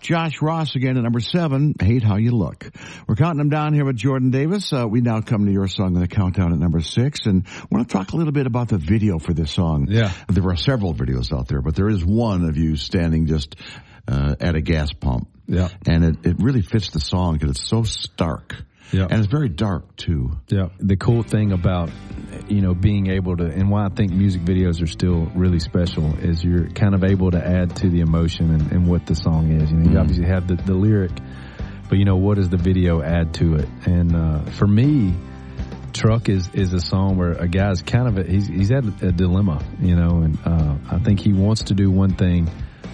Josh Ross again at number 7, Hate How You Look. We're counting them down here with Jordan Davis. We now come to your song on the countdown at number 6, and I want to talk a little bit about the video for this song. Yeah. There are several videos out there, but there is one of you standing just at a gas pump. Yeah. And it really fits the song because it's so stark. Yeah. And it's very dark, too. Yeah. The cool thing about, being able to, and why I think music videos are still really special, is you're kind of able to add to the emotion and what the song is. You obviously have the lyric, but what does the video add to it? And for me, Truck is a song where a guy's kind of, he's at a dilemma, and I think he wants to do one thing.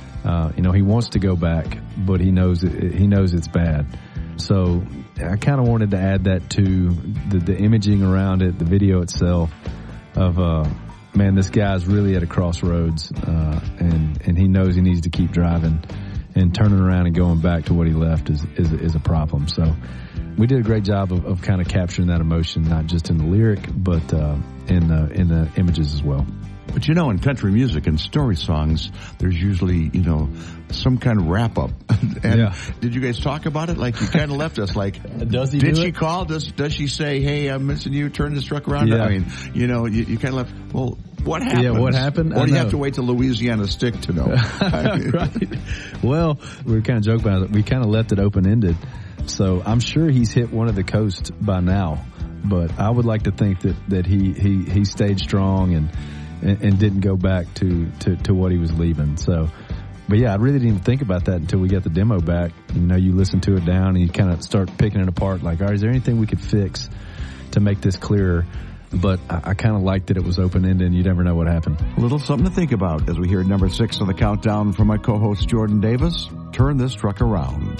He wants to go back, but he knows it's bad. So I kind of wanted to add that to the imaging around it, the video itself of, this guy's really at a crossroads, and he knows he needs to keep driving, and turning around and going back to what he left is a problem. So we did a great job of kind of capturing that emotion, not just in the lyric, but, in the images as well. But in country music and story songs, there's usually, some kind of wrap up. And did you guys talk about it? Like, you kind of left us like, does he did do she it? Call? Does she say, hey, I'm missing you, turn this truck around? Yeah. I mean, you kind of left, well, what happened? Yeah, what happened? Or do you have to wait till Louisiana Stick to know? Right. Well, we were kind of joking about it. We kind of left it open-ended. So I'm sure he's hit one of the coast by now. But I would like to think that he stayed strong and didn't go back to what he was leaving. So, but yeah, I really didn't even think about that until we got the demo back. You listen to it down and you kind of start picking it apart. Like, all right, is there anything we could fix to make this clearer? But I kind of liked that it was open-ended and you never know what happened. A little something to think about as we hear number 6 on the countdown from my co-host Jordan Davis. Turn this truck around.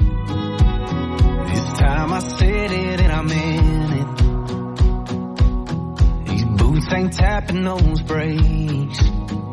This time I said it and I meant it. These boots ain't tapping those brakes.